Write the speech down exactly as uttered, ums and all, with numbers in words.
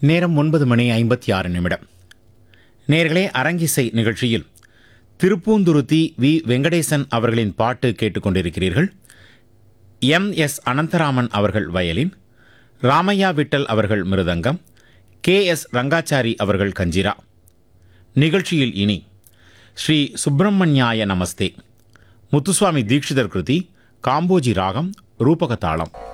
நேரம் ஒன்பது மணி ஐம்பத்தி ஆறு நிமிடம். நேர்களே, அரங்கிசை நிகழ்ச்சியில் திருப்பூந்துருத்தி வி வெங்கடேசன் அவர்களின் பாட்டு கேட்டுக்கொண்டிருக்கிறீர்கள். எம் எஸ் அனந்தராமன் அவர்கள் வயலின், ராமையா விட்டல் அவர்கள் மிருதங்கம், கே எஸ் ரங்காச்சாரி அவர்கள் கஞ்சிரா. நிகழ்ச்சியில் இனி ஸ்ரீ சுப்பிரமணியாய நமஸ்தே, முத்துசுவாமி தீட்சிதர் கிருதி, காம்போஜி ராகம், ரூபகதாளம்.